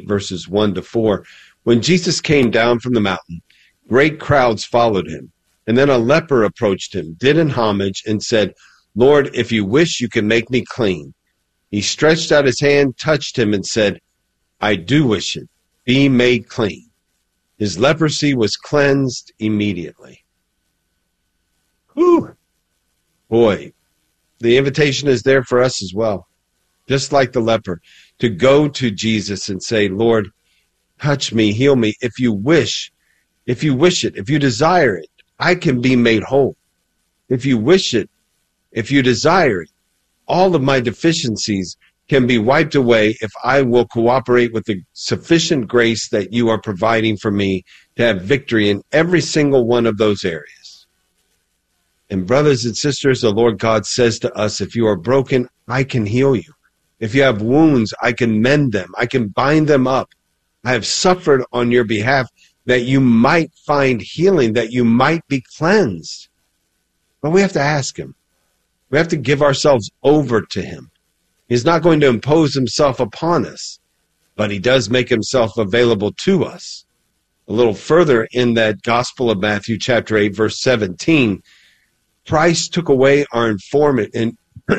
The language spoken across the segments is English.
verses 1-4. When Jesus came down from the mountain, great crowds followed him. And then a leper approached him, did him homage, and said, "Lord, if you wish, you can make me clean." He stretched out his hand, touched him, and said, "I do wish it. Be made clean." His leprosy was cleansed immediately. Whew. Boy, the invitation is there for us as well. Just like the leper, to go to Jesus and say, "Lord, touch me, heal me. If you wish it, if you desire it, I can be made whole. If you wish it, if you desire it, all of my deficiencies can be wiped away if I will cooperate with the sufficient grace that you are providing for me to have victory in every single one of those areas." And brothers and sisters, the Lord God says to us, if you are broken, I can heal you. If you have wounds, I can mend them. I can bind them up. I have suffered on your behalf that you might find healing, that you might be cleansed. But we have to ask him. We have to give ourselves over to him. He's not going to impose himself upon us, but he does make himself available to us. A little further in that Gospel of Matthew, chapter 8, verse 17, Christ took away our infirmities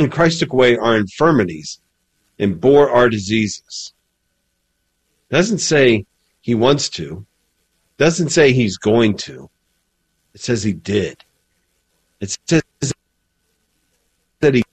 and bore our diseases. Doesn't say he wants to. Doesn't say he's going to. It says he did. It says that he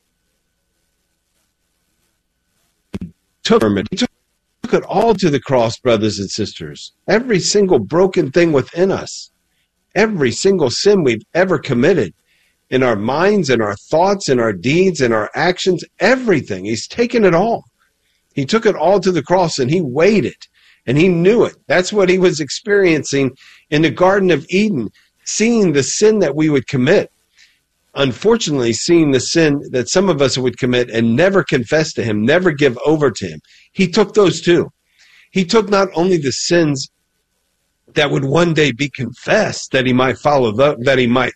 took it all to the cross, brothers and sisters. Every single broken thing within us. Every single sin we've ever committed. In our minds, in our thoughts, in our deeds, in our actions, everything. He's taken it all. He took it all to the cross and he weighed it. And he knew it. That's what he was experiencing in the Garden of Eden, seeing the sin that we would commit. Unfortunately, seeing the sin that some of us would commit and never confess to him, never give over to him. He took those too. He took not only the sins that would one day be confessed, that he might that he might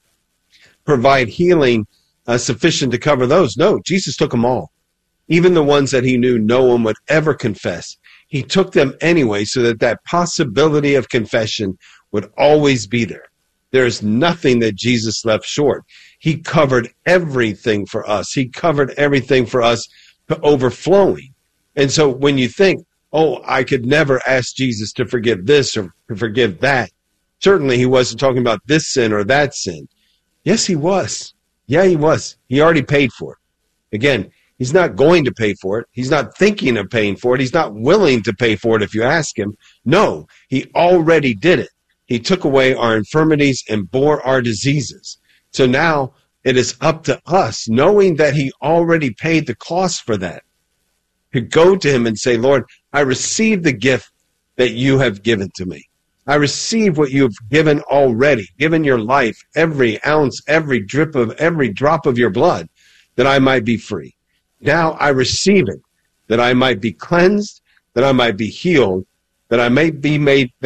provide healing sufficient to cover those. No, Jesus took them all. Even the ones that he knew no one would ever confess. He took them anyway so that that possibility of confession would always be there. There is nothing that Jesus left short. He covered everything for us. He covered everything for us to overflowing. And so when you think, oh, I could never ask Jesus to forgive this or to forgive that, certainly he wasn't talking about this sin or that sin. Yes, he was. Yeah, he was. He already paid for it. Again, he's not going to pay for it. He's not thinking of paying for it. He's not willing to pay for it if you ask him. No, he already did it. He took away our infirmities and bore our diseases. So now it is up to us, knowing that he already paid the cost for that, to go to him and say, Lord, I receive the gift that you have given to me. I receive what you have given already, given your life, every ounce, every drop of your blood, that I might be free. Now I receive it, that I might be cleansed, that I might be healed, that I might be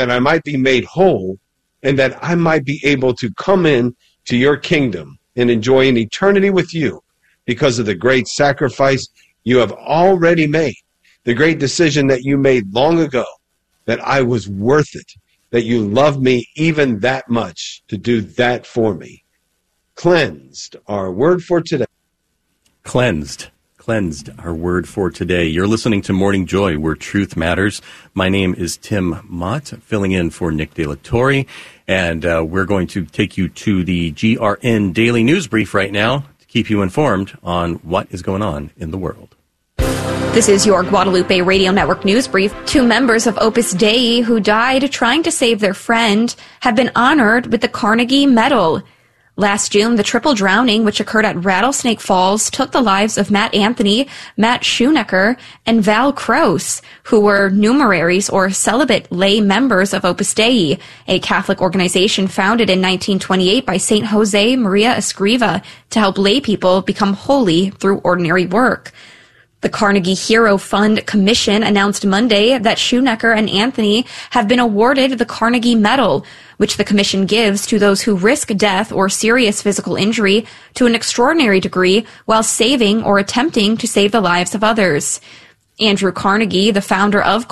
made whole, and that I might be able to come in to your kingdom and enjoy an eternity with you because of the great sacrifice you have already made, the great decision that you made long ago, that I was worth it, that you loved me even that much to do that for me. Cleansed, our word for today. Cleansed, our word for today. You're listening to Morning Joy, where truth matters. My name is Tim Mott, filling in for Nick De La Torre, and we're going to take you to the GRN Daily News Brief right now to keep you informed on what is going on in the world. This is your Guadalupe Radio Network News Brief. 2 members of Opus Dei who died trying to save their friend have been honored with the Carnegie Medal. Last June, the triple drowning, which occurred at Rattlesnake Falls, took the lives of Matt Anthony, Matt Schoenecker, and Val Krause, who were numeraries or celibate lay members of Opus Dei, a Catholic organization founded in 1928 by St. Jose Maria Escriva to help lay people become holy through ordinary work. The Carnegie Hero Fund Commission announced Monday that Schoenecker and Anthony have been awarded the Carnegie Medal, which the commission gives to those who risk death or serious physical injury to an extraordinary degree while saving or attempting to save the lives of others. Andrew Carnegie, the founder of